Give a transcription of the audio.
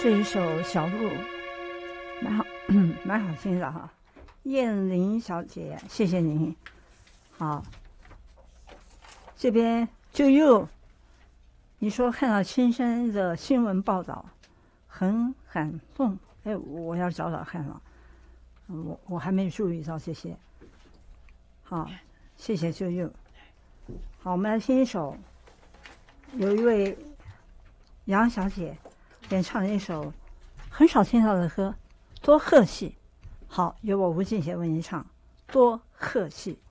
这一首《小鹿》蛮好听的哈。燕玲小姐，谢谢您。好，这边就又你说看到青山的新闻报道很感动，哎，我要找找看了，我还没注意到这些。好，谢谢就又。好，我们来听一首，有一位杨小姐演唱了一首很少听到的歌，多客气。好，由我吴静贤为您唱《多客气》。